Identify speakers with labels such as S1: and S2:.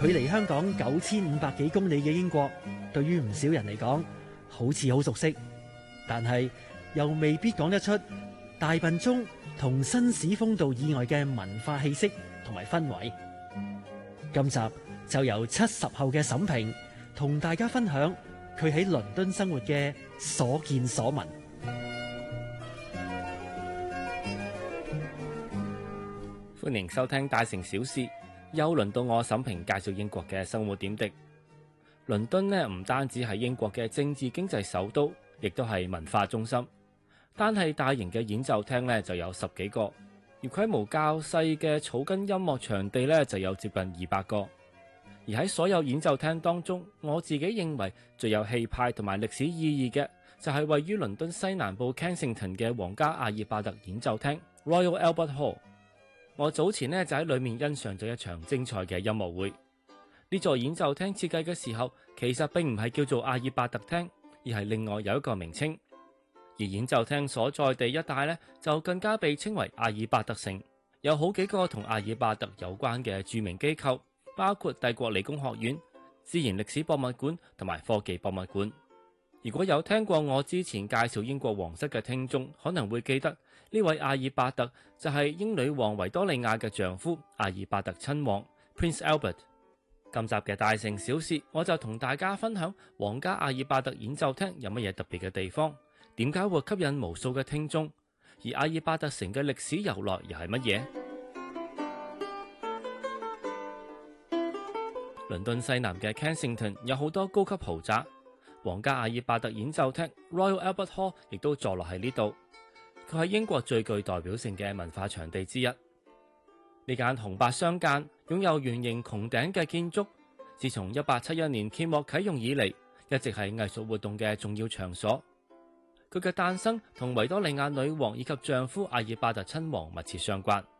S1: 距離香港9500幾公里嘅英國，對於唔少人嚟講，好似好熟悉，但係又未必講得出大笨鐘同紳士風度以外嘅文化氣息同埋氛圍。今集就由70後嘅沈平同大家分享佢喺倫敦生活嘅所見所聞。
S2: 歡迎收聽大城小事，又輪到我沈平介紹英國嘅生活點滴。倫敦呢，唔單止係英國嘅政治經濟首都，亦都係文化中心。單係大型嘅演奏廳呢，就有10幾個，而規模較細嘅草根音樂場地呢，就有接近200個。而喺所有演奏廳當中，我自己認為最有氣派同埋歷史意義嘅，就係位於倫敦西南部 Kensington 嘅皇家阿爾伯特演奏廳 Royal Albert Hall。我早前呢，就喺裏面欣賞咗一場精彩嘅音樂會。呢座演奏廳設計嘅時候，其實並唔係叫做阿爾伯特廳，而係另外有一個名稱。而演奏廳所在地一帶呢，就更加被稱為阿爾伯特城，有好幾個同阿爾伯特有關嘅著名機構，包括帝國理工學院、自然歷史博物館同埋科技博物館。如果有聽過我之前介紹英國皇室嘅聽眾，可能會記得呢位阿爾伯特就係英女王維多利亞嘅丈夫阿爾伯特親王 Prince Albert。今集嘅大城小事，我就同大家分享皇家阿爾伯特演奏廳有乜嘢特別嘅地方，點解會吸引無數嘅聽眾，而阿爾伯特城嘅歷史由來又係乜嘢？倫敦西南嘅 Kensington 有好多高級豪宅，皇家阿爾伯特演奏廳 Royal Albert Hall 亦都坐落喺呢度。佢係英國最具代表性嘅文化場地之一。呢間紅白相間、擁有圓形穹頂嘅建築，自從1871年揭幕啟用以嚟，一直係藝術活動嘅重要場所。佢嘅誕生同維多利亞女王以及丈夫阿爾伯特親王密切相關。